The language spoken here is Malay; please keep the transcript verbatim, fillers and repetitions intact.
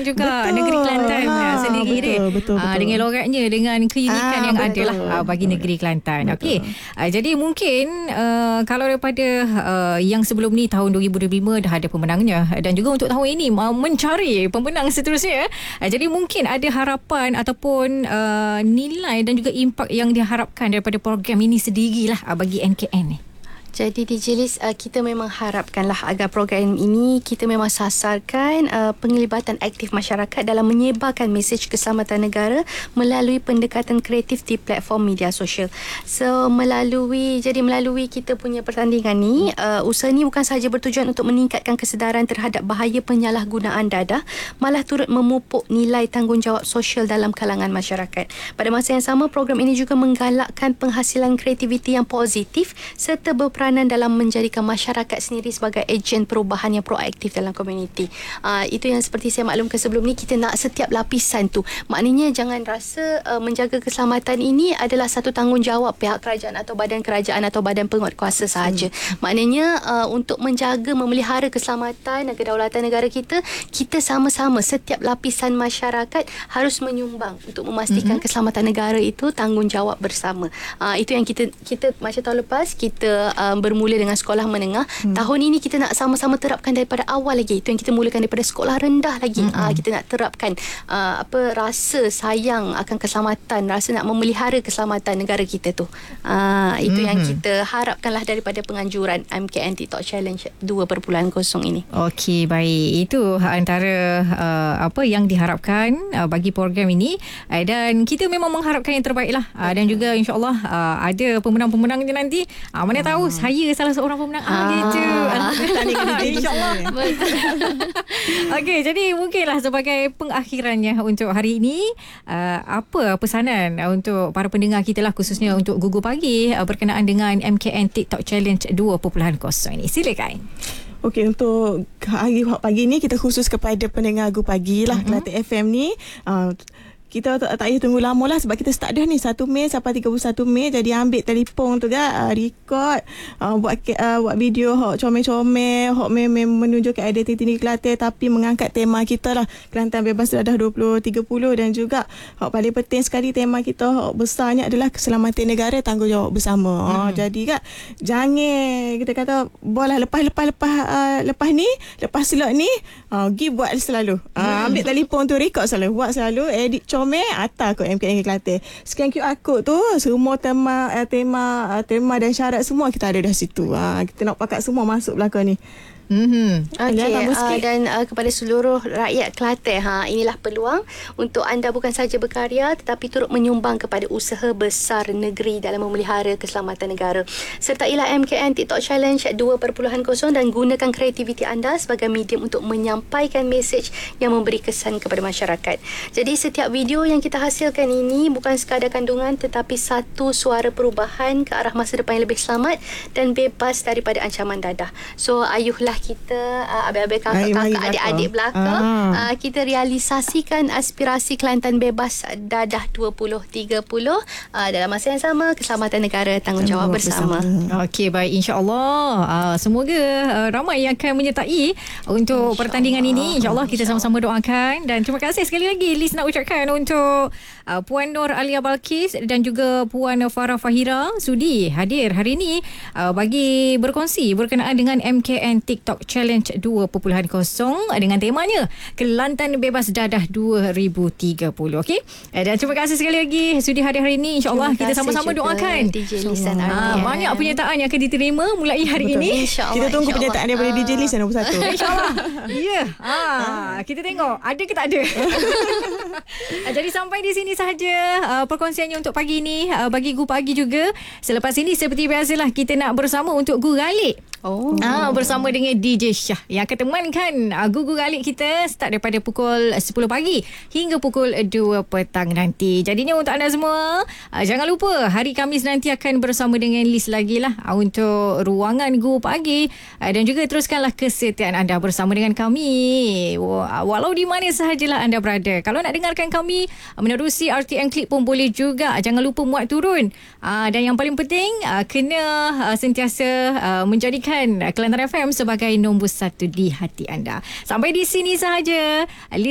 kebanggaan juga betul. negeri Kelantan ha, sendiri betul, dia. betul, betul, Ha, betul. dengan logatnya, dengan keunikan Ah, yang betul. ada lah ha, bagi negeri Kelantan. Okey. Ha, jadi mungkin uh, kalau daripada uh, yang sebelum ni tahun dua ribu dua puluh lima dah ada pemenangnya, dan juga untuk tahun ini uh, mencari pemenang seterusnya. Ha, jadi mungkin ada harapan ataupun uh, nilai dan juga impak yang diharapkan daripada program ini sendirilah uh, bagi M K N ni. Jadi D J Liz, uh, kita memang harapkanlah agar program ini kita memang sasarkan uh, penglibatan aktif masyarakat dalam menyebarkan mesej keselamatan negara melalui pendekatan kreatif di platform media sosial. So melalui jadi melalui kita punya pertandingan ni, uh, usaha ni bukan sahaja bertujuan untuk meningkatkan kesedaran terhadap bahaya penyalahgunaan dadah, malah turut memupuk nilai tanggungjawab sosial dalam kalangan masyarakat. Pada masa yang sama, program ini juga menggalakkan penghasilan kreativiti yang positif serta berperanan dalam menjadikan masyarakat sendiri sebagai ejen perubahan yang proaktif dalam komuniti. Uh, itu yang seperti saya maklumkan sebelum ni, kita nak setiap lapisan tu. Maknanya jangan rasa uh, menjaga keselamatan ini adalah satu tanggungjawab pihak kerajaan atau badan kerajaan atau badan penguatkuasa sahaja. Hmm. Maknanya uh, untuk menjaga, memelihara keselamatan dan kedaulatan negara kita, kita sama-sama setiap lapisan masyarakat harus menyumbang untuk memastikan hmm. keselamatan negara itu tanggungjawab bersama. Uh, itu yang kita kita macam tahun lepas kita uh, bermula dengan sekolah menengah. Hmm. Tahun ini kita nak sama-sama terapkan daripada awal lagi. Itu yang kita mulakan daripada sekolah rendah lagi. Hmm. Uh, kita nak terapkan uh, apa rasa sayang akan keselamatan, rasa nak memelihara keselamatan negara kita tu. Uh, itu hmm. yang kita harapkanlah daripada penganjuran M K N TikTok Challenge dua titik kosong ini. Okey, baik. Itu antara uh, apa yang diharapkan uh, bagi program ini, uh, dan kita memang mengharapkan yang terbaik lah. Uh, dan juga insyaAllah uh, ada pemenang-pemenangnya nanti. Uh, mana tahu saya salah seorang pemenang. Ah, gitu. Alhamdulillah. InsyaAllah. Okey, jadi mungkinlah sebagai pengakhirannya untuk hari ini, uh, apa pesanan uh, untuk para pendengar kita lah, khususnya untuk Gugu Pagi uh, berkenaan dengan M K N TikTok Challenge dua titik kosong ini. Silakan. Okey, untuk hari pagi ni kita khusus kepada pendengar Gugu Pagi lah, mm-hmm. Kelantan F M ni. Uh, kita tak, tak payah tunggu lama lah sebab kita start dah ni satu Mei sampai tiga puluh satu Mei. Jadi ambil telefon tu kan, uh, record, uh, buat uh, buat video hok comel-comel, hok mem menunjukkan identiti ni Kelantan tapi mengangkat tema kita lah, Kelantan bebas dadah dua puluh tiga puluh. Dan juga hok paling penting sekali, tema kita hok besarnya adalah keselamatan negara, tanggungjawab bersama. Hmm. Uh, jadi kan jangan kita kata boleh lepas-lepas lepas uh, lepas ni, lepas slot ni, uh, pergi buat selalu. Uh, ambil telefon tu, record selalu, buat selalu, edit comel, atas kot M K N Kelantan. Scan Q R code tu, semua tema uh, tema uh, tema dan syarat semua kita ada dah situ. Uh, kita nak pakat semua masuk belakang ni. Mm-hmm. Okey, uh, dan uh, kepada seluruh rakyat Kelantan, ha, inilah peluang untuk anda bukan sahaja berkarya tetapi turut menyumbang kepada usaha besar negeri dalam memelihara keselamatan negara. Sertailah M K N TikTok Challenge dua titik kosong dan gunakan kreativiti anda sebagai medium untuk menyampaikan mesej yang memberi kesan kepada masyarakat. Jadi setiap video yang kita hasilkan ini bukan sekadar kandungan tetapi satu suara perubahan ke arah masa depan yang lebih selamat dan bebas daripada ancaman dadah. So ayuhlah kita, uh, abang-abang kakak-kakak, adik-adik belakang, ah. uh, kita realisasikan aspirasi Kelantan bebas dadah dua ribu tiga puluh uh, dalam masa yang sama, keselamatan negara tanggungjawab bersama. bersama. Okey, baik, insya-Allah uh, semoga uh, ramai yang akan menyertai untuk pertandingan ini. Insya-Allah kita insya sama-sama doakan, dan terima kasih sekali lagi Liz nak ucapkan untuk uh, Puan Nur Alia Balkis dan juga Puan Farah Fahira sudi hadir hari ini uh, bagi berkongsi berkenaan dengan M K N TikTok Challenge dua titik kosong dengan temanya Kelantan Bebas Dadah dua ribu tiga puluh. Okey. Dan terima kasih sekali lagi sudi hadir hari ini. InsyaAllah kita sama-sama doakan D J Lisan ha, banyak penyertaan yang akan diterima mulai hari Betul. ini. Kita tunggu penyertaan daripada D J Lisan nombor satu. InsyaAllah. Ya. Yeah. Ha, kita tengok ada ke tak ada. Jadi sampai di sini sahaja uh, perkongsiannya untuk pagi ini uh, bagi Gu Pagi juga. Selepas ini seperti biasalah kita nak bersama untuk Gu Galik. Oh. Ah, bersama dengan D J Syah yang akan temankan uh, Gugu Galik kita start daripada pukul sepuluh pagi hingga pukul dua petang nanti. Jadinya untuk anda semua, uh, jangan lupa hari Khamis nanti akan bersama dengan Liz lagi lah uh, untuk ruangan Gugu Pagi, uh, dan juga teruskanlah kesetiaan anda bersama dengan kami walau di mana sahajalah anda berada. Kalau nak dengarkan kami uh, menerusi R T M Click pun boleh juga. Jangan lupa muat turun, uh, dan yang paling penting uh, kena uh, sentiasa uh, menjadikan Kelantan F M sebagai nombor satu di hati anda. Sampai di sini sahaja.